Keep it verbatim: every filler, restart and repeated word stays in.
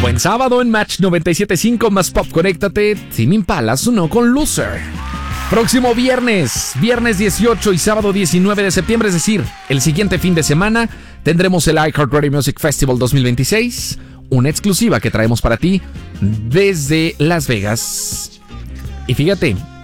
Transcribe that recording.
Buen sábado en Match noventa y siete punto cinco más Pop. Conéctate. Tame Impala sonó con Loser. Próximo viernes, viernes dieciocho y sábado diecinueve de septiembre, es decir, el siguiente fin de semana, tendremos el iHeartRadio Music Festival dos mil veintiséis, una exclusiva que traemos para ti desde Las Vegas. Y fíjate,